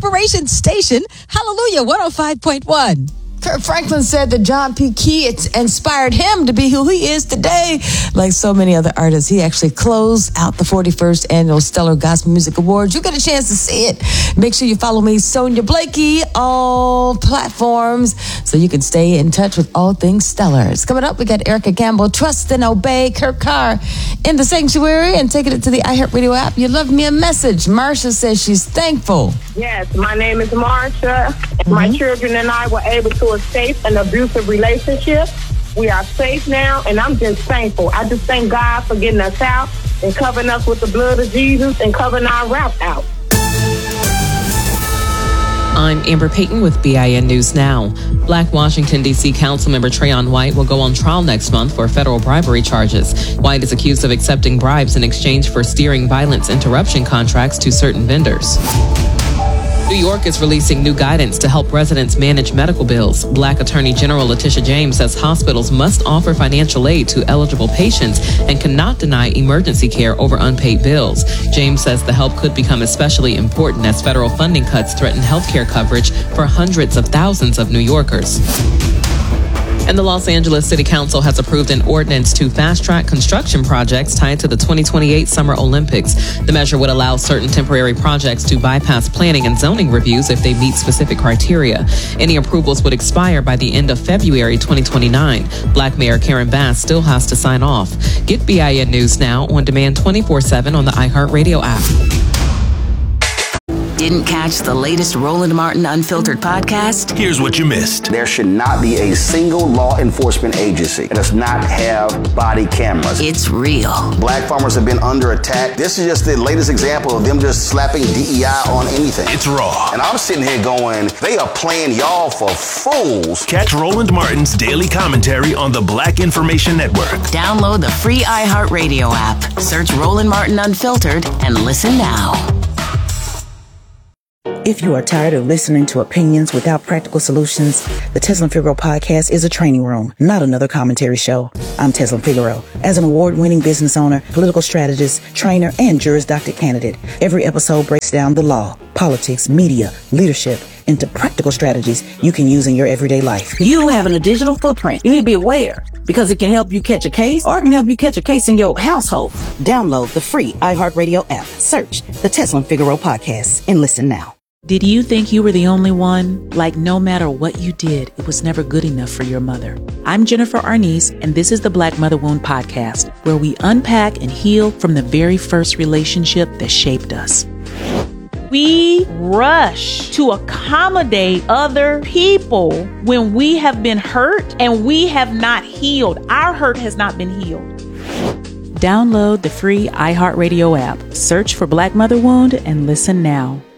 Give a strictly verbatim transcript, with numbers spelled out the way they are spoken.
inspiration station, Hallelujah one oh five point one. Kirk Franklin said that John P. Key inspired him to be who he is today. Like so many other artists, he actually closed out the forty-first Annual Stellar Gospel Music Awards. You get a chance to see it. Make sure you follow me, Sonia Blakey, all platforms, so you can stay in touch with all things Stellars. Coming up, we got Erica Campbell, Trust and Obey, Kirk Carr in the Sanctuary, and taking it to the iHeartRadio app. You love me a message. Marsha says she's thankful. Yes, my name is Marsha. Mm-hmm. My children and I were able to escape an abusive relationship. We are safe now, and I'm just thankful. I just thank God for getting us out and covering us with the blood of Jesus and covering our route out. I'm Amber Payton with B I N News Now. Black Washington, D C Councilmember Trayon White will go on trial next month for federal bribery charges. White is accused of accepting bribes in exchange for steering violence interruption contracts to certain vendors. New York is releasing new guidance to help residents manage medical bills. Black Attorney General Letitia James says hospitals must offer financial aid to eligible patients and cannot deny emergency care over unpaid bills. James says the help could become especially important as federal funding cuts threaten health care coverage for hundreds of thousands of New Yorkers. And the Los Angeles City Council has approved an ordinance to fast-track construction projects tied to the twenty twenty-eight Summer Olympics. The measure would allow certain temporary projects to bypass planning and zoning reviews if they meet specific criteria. Any approvals would expire by the end of February twenty twenty-nine. Black Mayor Karen Bass still has to sign off. Get B I N News Now on demand twenty-four seven on the iHeartRadio app. Didn't catch the latest Roland Martin Unfiltered podcast? Here's what you missed. There should not be a single law enforcement agency that does not have body cameras. It's real. Black farmers have been under attack. This is just the latest example of them just slapping D E I on anything. It's raw. And I'm sitting here going, they are playing y'all for fools. Catch Roland Martin's daily commentary on the Black Information Network. Download the free iHeartRadio app. Search Roland Martin Unfiltered and listen now. If you are tired of listening to opinions without practical solutions, the Tezlyn Figaro podcast is a training room, not another commentary show. I'm Tezlyn Figaro. As an award-winning business owner, political strategist, trainer, and Juris Doctor candidate, every episode breaks down the law, politics, media, leadership, into practical strategies you can use in your everyday life. You having a digital footprint. You need to be aware because it can help you catch a case or it can help you catch a case in your household. Download the free iHeartRadio app. Search the Tezlyn Figaro podcast and listen now. Did you think you were the only one? Like no matter what you did, it was never good enough for your mother. I'm Jennifer Arnice, and this is the Black Mother Wound Podcast, where we unpack and heal from the very first relationship that shaped us. We rush to accommodate other people when we have been hurt and we have not healed. Our hurt has not been healed. Download the free iHeartRadio app. Search for Black Mother Wound and listen now.